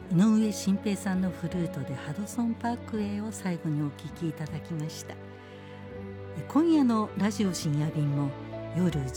井上慎平さんのフルートでハドソンパークウェイを最後にお聴きいただきました。今夜のラジオ深夜便も夜